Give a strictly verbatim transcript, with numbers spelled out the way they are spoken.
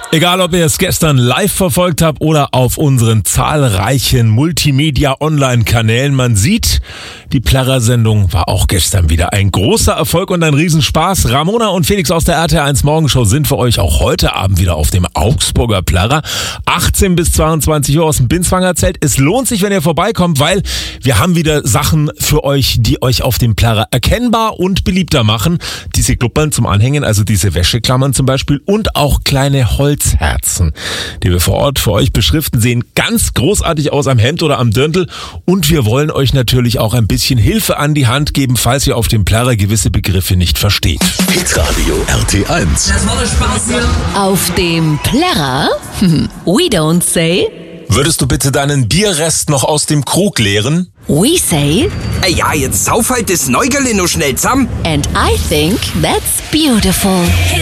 Egal, ob ihr es gestern live verfolgt habt oder auf unseren zahlreichen Multimedia-Online-Kanälen, man sieht, die Plärrer-Sendung war auch gestern wieder ein großer Erfolg und ein Riesenspaß. Ramona und Felix aus der R T L eins Morgenshow sind für euch auch heute Abend wieder auf dem Augsburger Plärrer. achtzehn bis zweiundzwanzig Uhr aus dem Binswanger Zelt. Es lohnt sich, wenn ihr vorbeikommt, weil wir haben wieder Sachen für euch, die euch auf dem Plärrer erkennbar und beliebter machen. Diese Gluppern zum Anhängen, also diese Wäscheklammern zum Beispiel, und auch kleine Holzherzen, die wir vor Ort für euch beschriften, sehen ganz großartig aus am Hemd oder am Dirndl. Und wir wollen euch natürlich auch ein bisschen Hilfe an die Hand geben, falls ihr auf dem Plärrer gewisse Begriffe nicht versteht. Hitradio R T eins. Das war der Spaß hier. Auf dem Plärrer? We don't say. Würdest du bitte deinen Bierrest noch aus dem Krug leeren? We say. Ey, ja, jetzt sauf halt das Neugerle noch schnell zusammen. And I think that's beautiful.